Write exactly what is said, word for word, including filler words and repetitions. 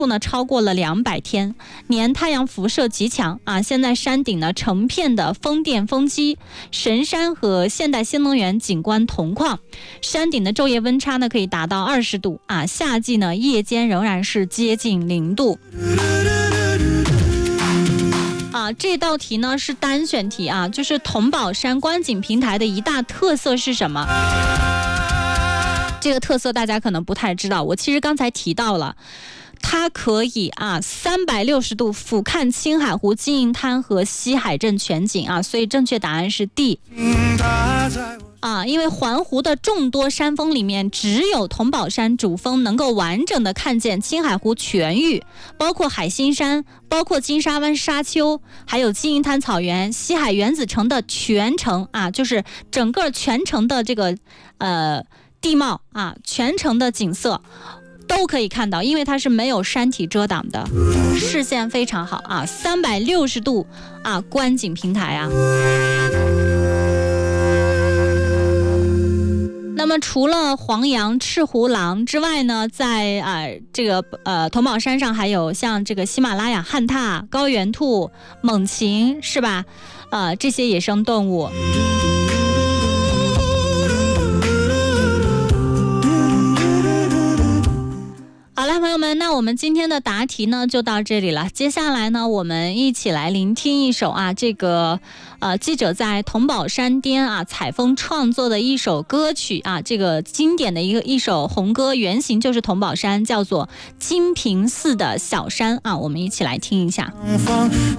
度呢超过了两百天，年太阳辐射极强啊！现在山顶呢成片的风电风机，神山和现代新能源景观同框，山顶的昼夜温差呢可以达到二十度啊，夏季呢夜间仍然是接近零度。啊，这道题呢是单选题啊，就是桐宝山观景平台的一大特色是什么？这个特色大家可能不太知道，我其实刚才提到了。它可以啊，三百六十度俯瞰青海湖、金银滩和西海镇全景啊，所以正确答案是 D 啊。因为环湖的众多山峰里面，只有桐宝山主峰能够完整的看见青海湖全域，包括海心山、包括金沙湾沙丘，还有金银滩草原、西海原子城的全程啊，就是整个全程的这个呃地貌啊，全程的景色。都可以看到，因为它是没有山体遮挡的，视线非常好啊，三百六十度啊观景平台啊。那么除了黄杨、赤狐狼之外呢，在啊、呃、这个呃桐宝山上还有像这个喜马拉雅旱獭、高原兔、猛禽，是吧？呃，这些野生动物。好了，朋友们，那我们今天的答题呢就到这里了。接下来呢，我们一起来聆听一首啊，这个呃记者在桐宝山巅啊采风创作的一首歌曲啊，这个经典的一个一首红歌，原型就是桐宝山，叫做金平寺的小山啊，我们一起来听一下。